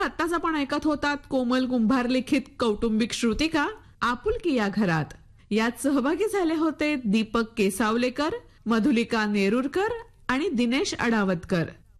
आत्ताच आपण ऐकत होतात कोमल कुंभार लिखित कौटुंबिक श्रुतिका आपुलकी या घरात. यात सहभागी झाले होते दीपक केसावलेकर, मधुलिका नेरुरकर आणि दिनेश अडावतकर.